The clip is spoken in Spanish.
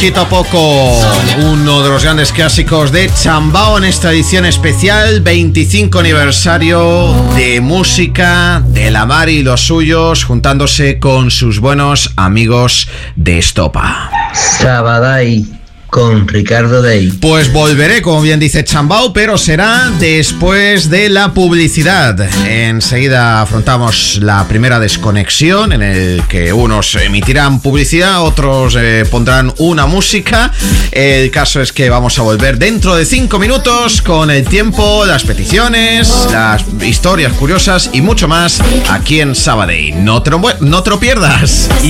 Poquito a poco, uno de los grandes clásicos de Chambao en esta edición especial, 25 aniversario de música de la Mari y los suyos, juntándose con sus buenos amigos de Estopa. Sabadell con Ricardo Day. Pues volveré, como bien dice Chambao, pero será después de la publicidad. Enseguida afrontamos la primera desconexión, en el que unos emitirán publicidad, otros pondrán una música. El caso es que vamos a volver dentro de 5 minutos con el tiempo, las peticiones, las historias curiosas y mucho más aquí en Sabadell. No te lo pierdas.